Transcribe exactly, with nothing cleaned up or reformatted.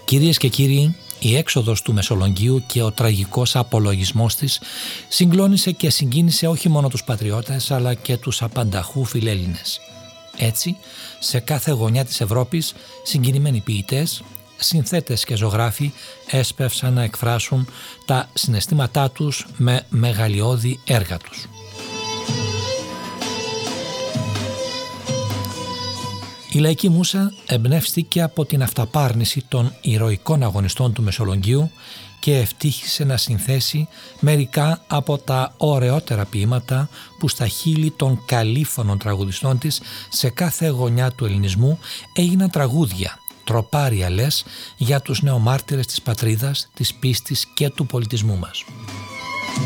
Κυρίες και κύριοι, η έξοδος του Μεσολογγίου και ο τραγικός απολογισμός της συγκλώνησε και συγκίνησε όχι μόνο τους πατριώτες αλλά και τους απανταχού φιλέλληνες. Έτσι, σε κάθε γωνιά της Ευρώπης συγκινημένοι ποιητές, συνθέτες και ζωγράφοι έσπευσαν να εκφράσουν τα συναισθήματά τους με μεγαλειώδη έργα τους. Η λαϊκή μούσα εμπνεύστηκε από την αυταπάρνηση των ηρωικών αγωνιστών του Μεσολογγίου και ευτύχησε να συνθέσει μερικά από τα ωραιότερα ποίηματα που στα χείλη των καλήφωνων τραγουδιστών της σε κάθε γωνιά του ελληνισμού έγιναν τραγούδια, τροπάρια λες, για τους νεομάρτυρες της πατρίδας, της πίστης και του πολιτισμού μας.